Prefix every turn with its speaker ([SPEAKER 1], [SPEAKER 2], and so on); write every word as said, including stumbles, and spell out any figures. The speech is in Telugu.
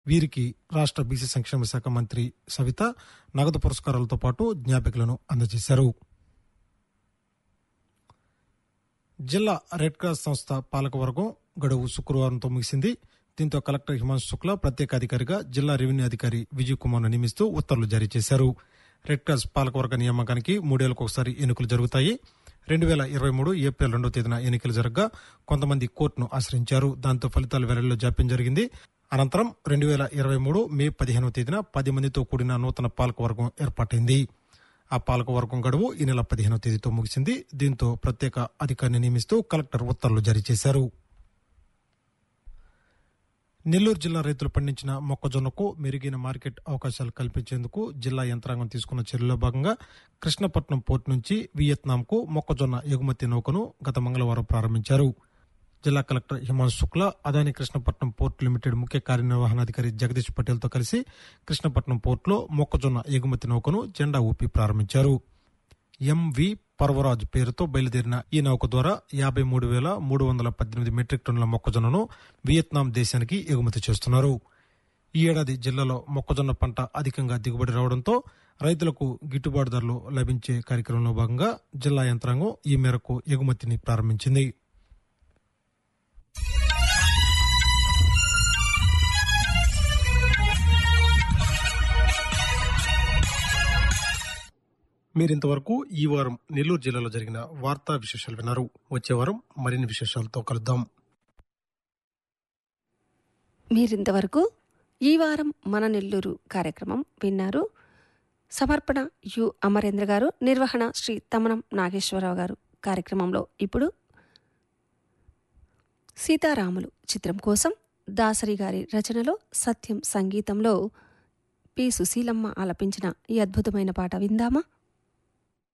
[SPEAKER 1] వీరికి రాష్ట్ర బీసీ సంక్షేమ శాఖ మంత్రి సవిత నగదు పురస్కారాలతో పాటు జ్ఞాపికలను అందజేశారు. జిల్లా రెడ్ క్రాస్ సంస్థ పాలకవర్గం గడువు శుక్రవారంతో ముగిసింది. దీంతో కలెక్టర్ హిమాంశు శుక్లా ప్రత్యేక అధికారిగా జిల్లా రెవెన్యూ అధికారి విజయ్ కుమార్ను నియమిస్తూ ఉత్తర్వులు జారీ చేశారు. రెడ్ క్రాస్ పాలకవర్గ నియామకానికి మూడేళ్లకు ఒకసారి ఎన్నికలు జరుగుతాయి. రెండు వేల ఇరవై మూడు ఏప్రిల్ రెండో తేదీన ఎన్నికలు జరగగా కొంతమంది కోర్టును ఆశ్రయించారు. దాంతో ఫలితాల వెల్లడిలో జాప్యం జరిగింది. అనంతరం రెండు వేల ఇరవై మూడు మే పదిహేనవ తేదీన పది మందితో కూడిన నూతన పాలకవర్గం ఏర్పాటైంది. ఆ పాలకవర్గం గడువు ఈ నెల పదిహేనవ తేదీతో ముగిసింది. దీంతో ప్రత్యేక అధికారిని నియమిస్తూ కలెక్టర్ ఉత్తర్వులు జారీ చేశారు. నెల్లూరు జిల్లా రైతులు పండించిన మొక్కజొన్నకు మెరుగైన మార్కెట్ అవకాశాలు కల్పించేందుకు జిల్లా యంత్రాంగం తీసుకున్న చర్యల్లో భాగంగా కృష్ణపట్నం పోర్టు నుంచి వియత్నాంకు మొక్కజొన్న ఎగుమతి నౌకను గత మంగళవారం ప్రారంభించారు. జిల్లా collector Himanshu Shukla Adani Krishnapatnam port limited ముఖ్య కార్యనిర్వహణాధికారి జగదీష్ పటేల్తో కలిసి కృష్ణపట్నం పోర్టులో మొక్కజొన్న ఎగుమతి నౌకను జెండా ఊపి ప్రారంభించారు. ఎంవి పర్వరాజ్ పేరుతో బయలుదేరిన ఈ నౌక ద్వారా యాభై మూడు వేల మూడు వందల పద్దెనిమిది మెట్రిక్ టన్నుల మొక్కజొన్నను వియత్నాం దేశానికి ఎగుమతి చేస్తున్నారు. ఈ ఏడాది జిల్లాలో మొక్కజొన్న పంట అధికంగా దిగుబడి రావడంతో రైతులకు గిట్టుబాటు ధరలు లభించే కార్యక్రమంలో భాగంగా జిల్లా యంత్రాంగం ఈ మేరకు ఎగుమతిని ప్రారంభించింది. మీరింతవరకు ఈ వారం నెల్లూరు జిల్లాలో జరిగిన వార్తా విశేషాలు విన్నారు. వచ్చే వారం మరిన్ని విశేషాలతో కలుద్దాం.
[SPEAKER 2] మీరింతవరకు ఈ వారం మన నెల్లూరు కార్యక్రమం విన్నారు. సమర్పణ యు అమరేంద్ర గారు, నిర్వహణ శ్రీ తమనం నాగేశ్వరరావు గారు. కార్యక్రమంలో ఇప్పుడు సీతారాములు చిత్రం కోసం దాసరి గారి రచనలో సత్యం సంగీతంలో పి సుశీలమ్మ ఆలపించిన ఈ అద్భుతమైన పాట విందామా?